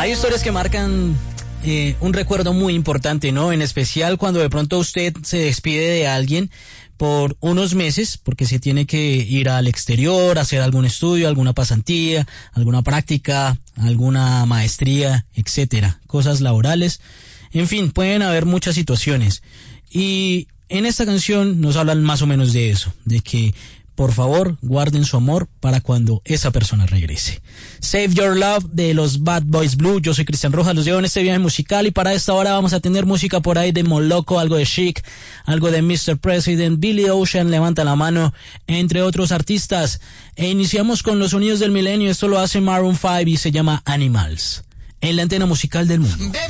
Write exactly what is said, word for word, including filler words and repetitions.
Hay historias que marcan eh, un recuerdo muy importante, ¿no? En especial cuando de pronto usted se despide de alguien por unos meses, porque se tiene que ir al exterior, hacer algún estudio, alguna pasantía, alguna práctica, alguna maestría, etcétera, cosas laborales. En fin, pueden haber muchas situaciones. Y en esta canción nos hablan más o menos de eso, de que por favor guarden su amor para cuando esa persona regrese. Save Your Love de los Bad Boys Blue. Yo soy Cristian Rojas, los llevo en este viaje musical y para esta hora vamos a tener música por ahí de Moloco, algo de Chic, algo de mister President, Billy Ocean, Levanta la Mano, entre otros artistas. E iniciamos con los sonidos del milenio. Esto lo hace Maroon five y se llama Animals, en la antena musical del mundo.